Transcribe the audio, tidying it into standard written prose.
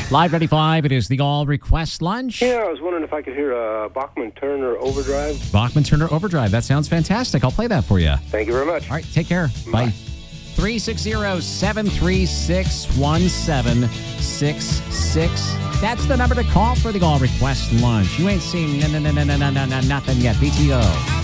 Live 95, it is the All Request Lunch. Yeah, I was wondering if I could hear Bachman-Turner Overdrive. Bachman-Turner Overdrive. That sounds fantastic. I'll play that for you. Thank you very much. All right, take care. Bye. 360-736-1766. That's the number to call for the All Request Lunch. You ain't seen nothing yet. BTO.